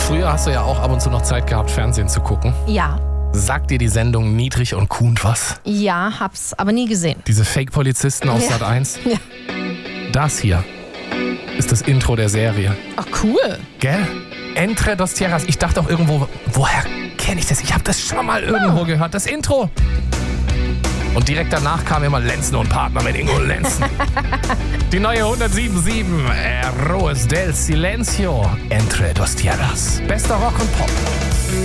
Früher hast du ja auch ab und zu noch Zeit gehabt, Fernsehen zu gucken. Ja. Sagt dir die Sendung Niedrig und Kuhn was? Ja, hab's aber nie gesehen. Diese Fake-Polizisten aus Ja. Sat.1? Ja. Das hier ist das Intro der Serie. Ach, cool. Gell? Entre dos Tierras. Ich dachte auch irgendwo, woher kenne ich das? Ich habe das schon mal irgendwo gehört. Das Intro. Und direkt danach kam immer Lenzen und Partner mit Ingo Lenzen. Die neue 107.7 Rues del Silencio. Entre dos Tierras. Bester Rock und Pop.